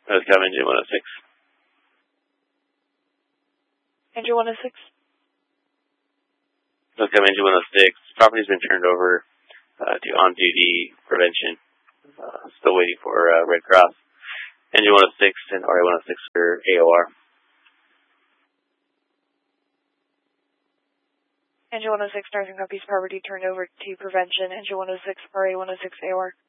NOSCOM Engine 106. Engine 106. NOSCOM Engine 106. Property's been turned over to on-duty prevention. Still waiting for Red Cross. Engine 106 and RA 106 for AOR. Engine 106, Northern Copies, property turned over to prevention. Engine 106, RA 106, AOR.